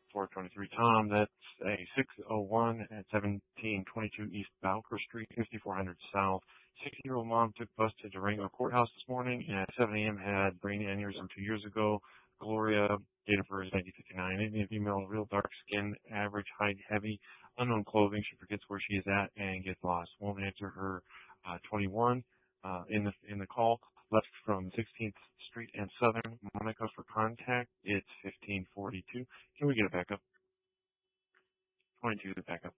423 Tom, that's a 601 at 1722 East Bowker Street, 5400 South. 60-year-old mom took bus to Durango Courthouse this morning and at 7 a.m. had brain aneurysm 2 years ago. Gloria, date of birth is 1959, Indian female, real dark skin, average height, heavy, unknown clothing. She forgets where she is at and gets lost. Won't answer her 21 in the call. Left from 16th Street and Southern. Monica for contact. It's 1542. Can we get a backup? 22 to backup.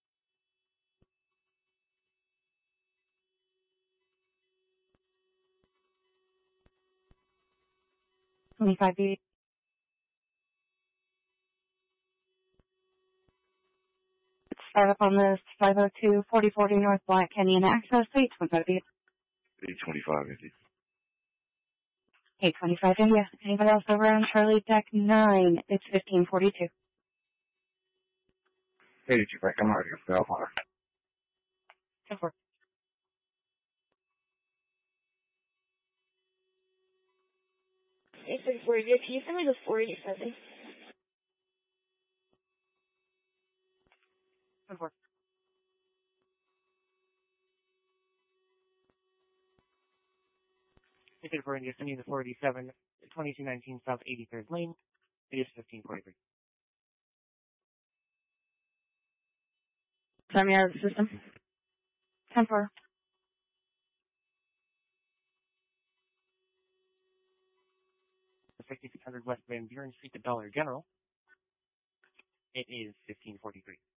25 feet. Start up on this 502 4040 North Black Canyon Access, 825 feet. 825, Indy. 825 India. Anybody else over on Charlie Deck 9? It's 1542. Hey, did you break? I'm already at Bellflower. 10-4. Hey, 34, can you send me the 487? 10-4. Hey, 34, India, sending the 487, 2219 South 83rd Lane. It is 1543. Time me out of the system. 10-4. The 6600 West Van Buren Street to Dollar General. It is 1543.